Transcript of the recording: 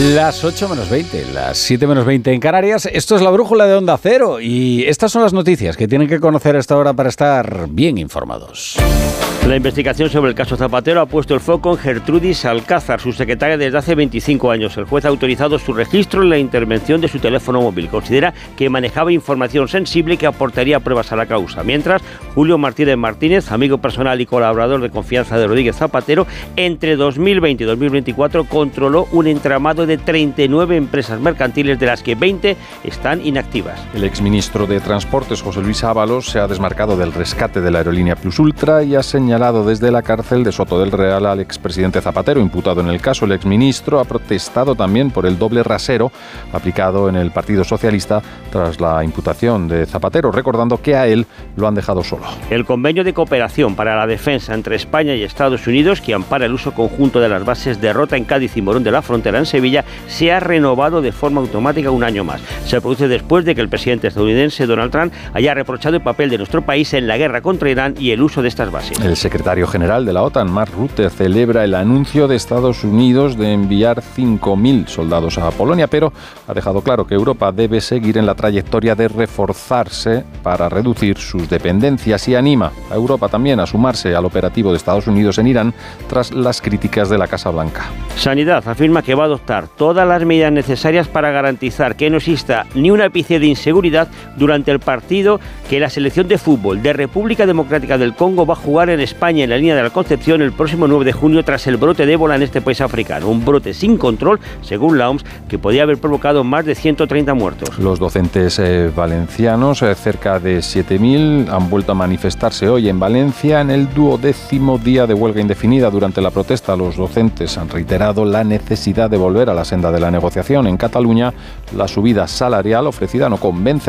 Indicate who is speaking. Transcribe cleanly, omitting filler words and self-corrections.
Speaker 1: Las 8 menos 20, las 7 menos 20 en Canarias. Esto es la brújula de Onda Cero y estas son las noticias que tienen que conocer a esta hora para estar bien informados.
Speaker 2: La investigación sobre el caso Zapatero ha puesto el foco en Gertrudis Alcázar, su secretaria desde hace 25 años. El juez ha autorizado su registro en la intervención de su teléfono móvil. Considera que manejaba información sensible que aportaría pruebas a la causa. Mientras, Julio Martínez Martínez, amigo personal y colaborador de confianza de Rodríguez Zapatero, entre 2020 y 2024 controló un entramado de 39 empresas mercantiles, de las que 20 están inactivas.
Speaker 3: El exministro de Transportes, José Luis Ábalos, se ha desmarcado del rescate de la aerolínea Plus Ultra y ha señalado desde la cárcel de Soto del Real al expresidente Zapatero, imputado en el caso. El exministro ha protestado también por el doble rasero aplicado en el Partido Socialista tras la imputación de Zapatero, recordando que a él lo han dejado solo.
Speaker 2: El convenio de cooperación para la defensa entre España y Estados Unidos, que ampara el uso conjunto de las bases de Rota en Cádiz y Morón de la Frontera en Sevilla, se ha renovado de forma automática un año más. Se produce después de que el presidente estadounidense Donald Trump haya reprochado el papel de nuestro país en la guerra contra Irán y el uso de estas bases.
Speaker 3: El secretario general de la OTAN, Mark Rutte, celebra el anuncio de Estados Unidos de enviar 5.000 soldados a Polonia, pero ha dejado claro que Europa debe seguir en la trayectoria de reforzarse para reducir sus dependencias y anima a Europa también a sumarse al operativo de Estados Unidos en Irán tras las críticas de la Casa Blanca.
Speaker 2: Sanidad afirma que va a adoptar todas las medidas necesarias para garantizar que no exista ni un ápice de inseguridad durante el partido que la selección de fútbol de República Democrática del Congo va a jugar en España, en la línea de la Concepción, el próximo 9 de junio tras el brote de ébola en este país africano. Un brote sin control, según la OMS, que podía haber provocado más de 130 muertos.
Speaker 3: Los docentes valencianos, cerca de 7.000, han vuelto a manifestarse hoy en Valencia en el 12º día de huelga indefinida. Durante la protesta, los docentes han reiterado la necesidad de volver a la senda de la negociación. En Cataluña, la subida salarial ofrecida no convence